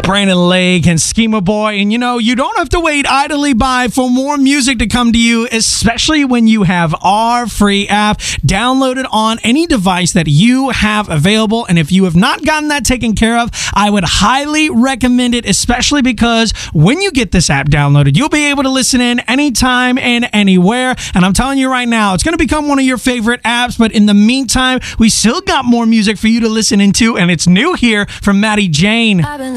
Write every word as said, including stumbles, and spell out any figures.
Brandon Lake and Schema Boy. And you know, you don't have to wait idly by for more music to come to you, especially when you have our free app downloaded on any device that you have available. And if you have not gotten that taken care of, I would highly recommend it, especially because when you get this app downloaded, you'll be able to listen in anytime and anywhere. And I'm telling you right now, it's going to become one of your favorite apps. But in the meantime, we still got more music for you to listen into, and it's new here from Maddie Jane.